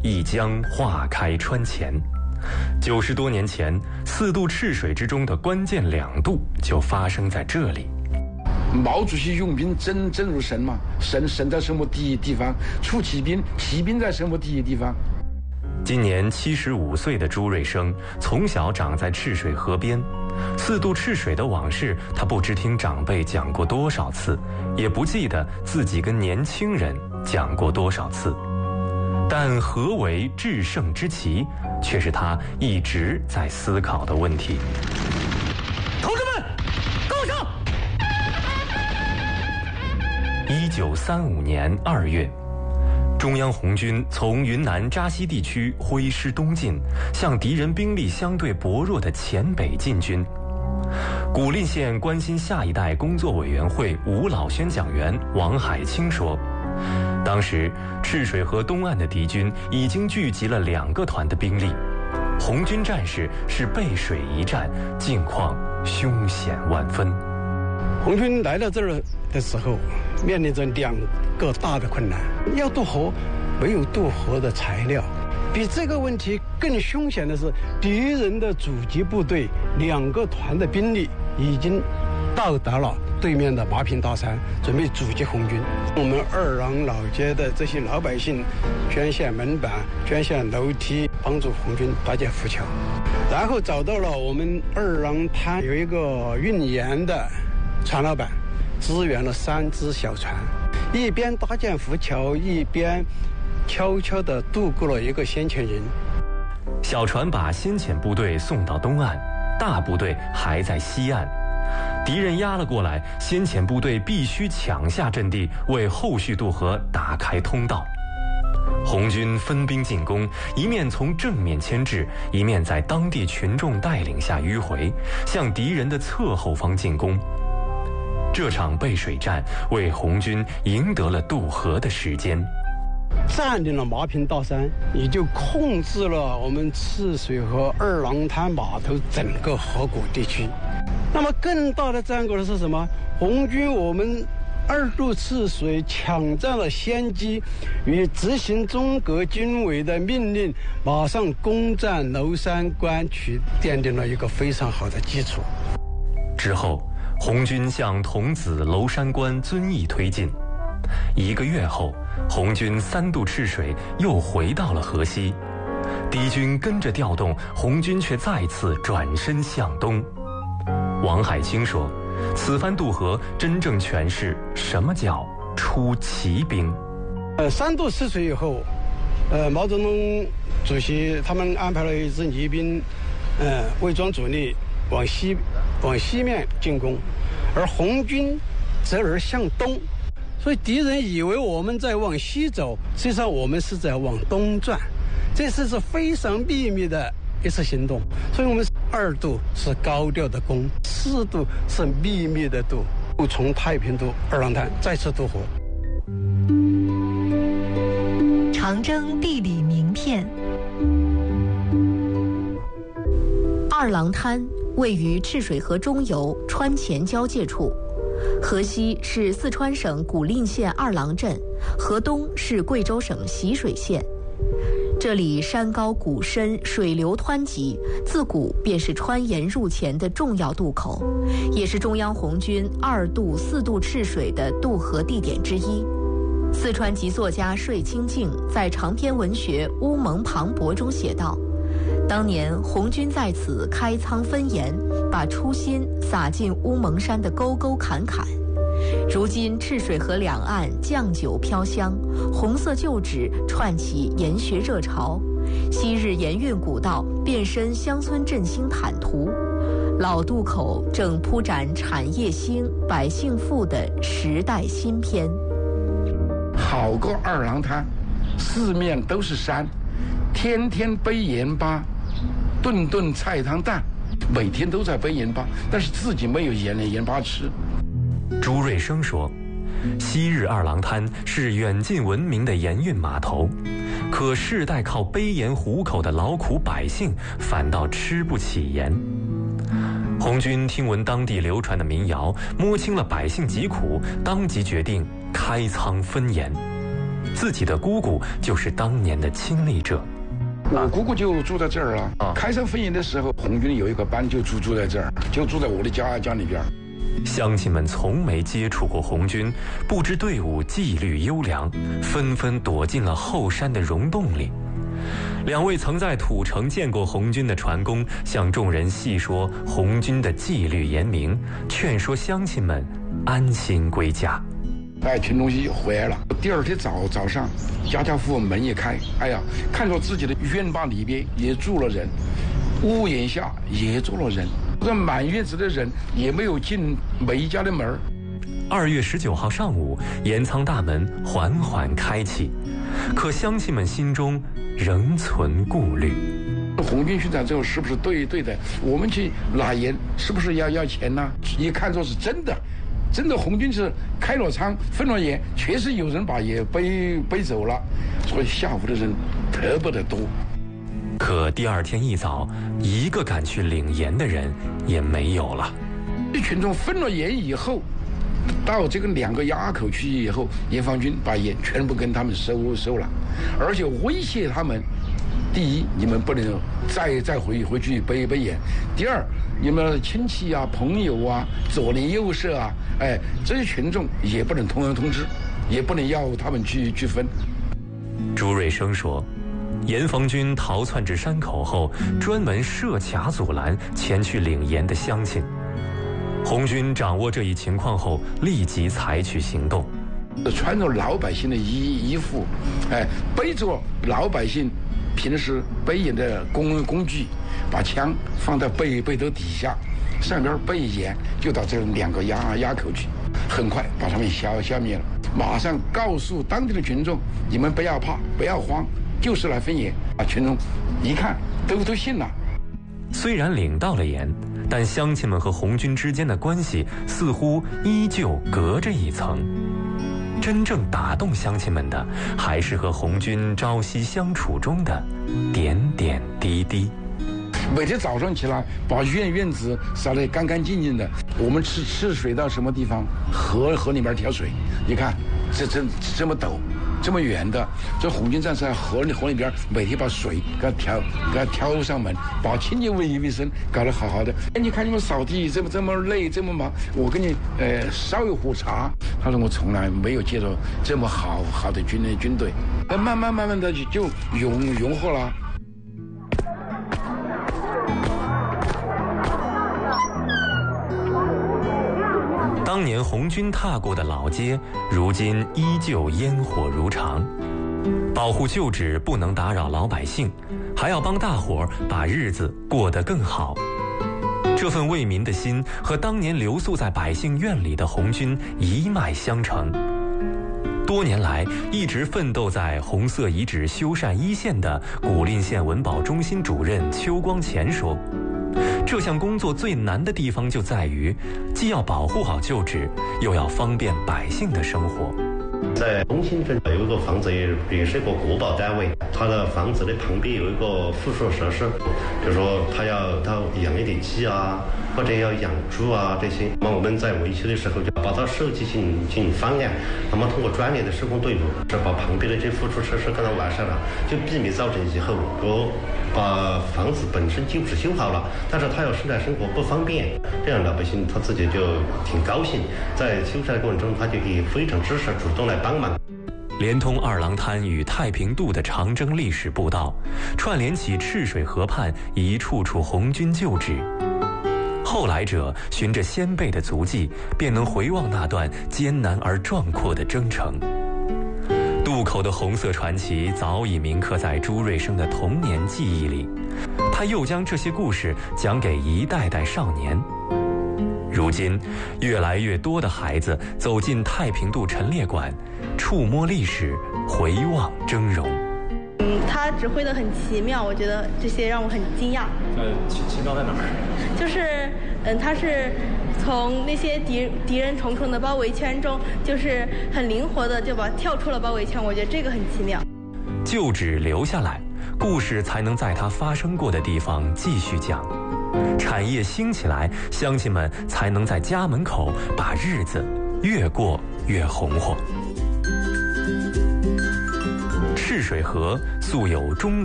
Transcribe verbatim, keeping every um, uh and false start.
一江化开川前。九十多年前，四渡赤水之中的关键两渡就发生在这里。 毛主席用兵真真如神嘛，神神在什么地地方，出骑兵，骑兵在什么地地方。 今年七十五岁的朱瑞生，从小长在赤水河边，四渡赤水的往事，他不知听长辈讲过多少次，也不记得自己跟年轻人讲过多少次。但何为制胜之奇，却是他一直在思考的问题。 同志们，跟上！ 一九三五年二月，中央红军从云南扎西地区挥师东进，向敌人兵力相对薄弱的黔北进军。古蔺县关心下一代工作委员会吴老宣讲员王海清说，当时赤水河东岸的敌军已经聚集了两个团的兵力，红军战士是背水一战，境况凶险万分。 红军来到这儿的时候，面临着两个大的困难：要渡河，没有渡河的材料；比这个问题更凶险的是，敌人的阻击部队两个团的兵力已经到达了对面的麻坪大山，准备阻击红军。我们二郎老街的这些老百姓捐献门板、捐献楼梯，帮助红军搭建浮桥。然后找到了我们二郎滩有一个运盐的船老板，支援了三只小船，一边搭建浮桥，一边悄悄地渡过了一个先遣营。 小船把先遣部队送到东岸，大部队还在西岸。敌人压了过来，先遣部队必须抢下阵地，为后续渡河打开通道。红军分兵进攻，一面从正面牵制，一面在当地群众带领下迂回，向敌人的侧后方进攻。这场背水战为红军赢得了渡河的时间。 占领了麻坪大山，也就控制了我们赤水河二郎滩码头整个河谷地区。那么更大的战果是什么？红军我们二渡赤水抢占了先机，与执行中革军委的命令，马上攻占娄山关，取奠定了一个非常好的基础。 之后，红军向桐梓、娄山关遵义推进。一个月后，红军三渡赤水又回到了河西，敌军跟着调动，红军却再次转身向东。王海清说，此番渡河真正诠释什么叫出奇兵。 呃，三渡赤水以后，呃，毛泽东主席他们安排了一支泥兵，呃，伪装主力往西往西面进攻，而红军则而向东，所以敌人以为我们在往西走，实际上我们是在往东转。这次是非常秘密的一次行动，所以我们二渡是高调的攻，四渡是秘密的渡，从太平渡二郎滩再次渡河。 长征地理名片。二郎滩位于赤水河中游川黔交界处，河西是四川省古蔺县二郎镇，河东是贵州省习水县。这里山高谷深，水流湍急，自古便是川盐入黔的重要渡口，也是中央红军二渡、四渡赤水的渡河地点之一。四川籍作家税清静在长篇文学《乌蒙磅礴》中写道，当年红军在此开仓分盐，把初心撒进乌蒙山的沟沟坎坎。如今赤水河两岸酱酒飘香，红色旧址串起盐学热潮，昔日盐运古道变身乡村振兴坦途，老渡口正铺展产业兴、百姓富的时代新篇。 好个二郎滩，四面都是山，天天背盐巴，顿顿菜汤蛋，每天都在背盐巴，但是自己没有盐盐巴吃。 朱瑞生说，昔日二郎滩是远近闻名的盐运码头，可世代靠背盐糊口的劳苦百姓反倒吃不起盐。红军听闻当地流传的民谣，摸清了百姓疾苦，当即决定开仓分盐。 自己的姑姑就是当年的亲历者。 我姑姑就住在这儿啊。啊开山分野的时候，红军有一个班就住住在这儿，就住在我的家家里边。 乡亲们从没接触过红军，不知队伍纪律优良，纷纷躲进了后山的溶洞里。两位曾在土城见过红军的船工向众人细说红军的纪律严明，劝说乡亲们安心归家。 哎，群众就回来了。第二天早早上，家家户户门一开，哎呀，看到自己的院坝里边也住了人，屋檐下也住了人，这满院子的人也没有进每一家的门。 二月十九号上午，盐仓大门缓缓开启，可乡亲们心中仍存顾虑。 红军宣战之后是不是对对的？我们去拿盐是不是要要钱呢？一看作是真的。真的红军是开了仓分了盐，确实有人把盐背背走了，所以下湖的人特别的多。 可第二天一早，一个敢去领盐的人也没有了。 这群众分了盐以后，到这个两个垭口去以后，盐防军把盐全部跟他们收收了，而且威胁他们：第一，你们不能再再回回去背背盐；第二，你们的亲戚啊、朋友啊、左邻右舍啊，哎，这些群众也不能通通通知，也不能要他们去去分。 朱瑞生说，盐防军逃窜至山口后，专门设卡阻拦前去领盐的乡亲。红军掌握这一情况后，立即采取行动， 穿着老百姓的衣衣服，哎，背着老百姓平时背盐的工工具，把枪放在背背斗底下，上边背盐，就到这两个垭垭口去，很快把他们消消灭了。马上告诉当地的群众，你们不要怕，不要慌，就是来分盐啊！群众一看都都信了。 虽然领到了盐，但乡亲们和红军之间的关系似乎依旧隔着一层。真正打动乡亲们的，还是和红军朝夕相处中的点点滴滴。 每天早上起来，把院院子扫得干干净净的。我们吃吃水到什么地方？河河里面挑水，你看这这这么陡，这么远的。这红军战士在河里河里边，每天把水给它挑给它挑上门，把清洁卫卫生搞得好好的。哎，你看你们扫地这么这么累这么忙，我给你呃烧一壶茶。他说我从来没有见到这么好好的军军队。那慢慢慢慢的就就融融合了。 当年红军踏过的老街，如今依旧烟火如常。保护旧址不能打扰老百姓，还要帮大伙儿把日子过得更好。这份为民的心和当年留宿在百姓院里的红军一脉相承。多年来一直奋斗在红色遗址修缮一线的古蔺县文保中心主任邱光乾说，这项工作最难的地方就在于，既要保护好旧址，又要方便百姓的生活。 在中心镇有一个房子，也是一个国保单位，它的房子的旁边有一个附属设施，比如说它要它养一点鸡啊，或者要养猪啊这些。那么我们在维修的时候就把它设计进进方案，那么通过专业的施工队伍，是把旁边的这附属设施给它完善了，就避免造成以后我把房子本身就是修好了，但是他要生产生活不方便，这样老百姓他自己就挺高兴，在修缮的过程中他就可以非常支持主动来帮忙。 连通二郎滩与太平渡的长征历史步道，串联起赤水河畔一处处红军旧址。后来者循着先辈的足迹，便能回望那段艰难而壮阔的征程。渡口的红色传奇早已铭刻在朱瑞生的童年记忆里，他又将这些故事讲给一代代少年。如今，越来越多的孩子走进太平渡陈列馆，触摸历史，回望峥嵘。 嗯，他指挥得很奇妙，我觉得这些让我很惊讶。 呃，奇奇妙在哪儿？ 就是，嗯，他是从那些敌敌人重重的包围圈中，就是很灵活的就把跳出了包围圈，我觉得这个很奇妙。 旧址留下来，故事才能在它发生过的地方继续讲。产业兴起来，乡亲们才能在家门口把日子越过越红火。 水河素有中